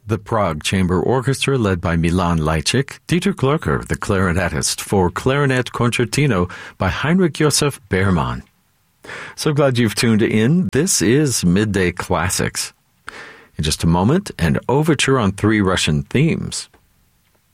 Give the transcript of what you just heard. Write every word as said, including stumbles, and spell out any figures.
the Prague Chamber Orchestra led by Milan Lajcik, Dieter Klörker, the clarinetist, for Clarinet Concertino by Heinrich Josef Beermann. So glad you've tuned in. This is Midday Classics. In just a moment, an overture on three Russian themes.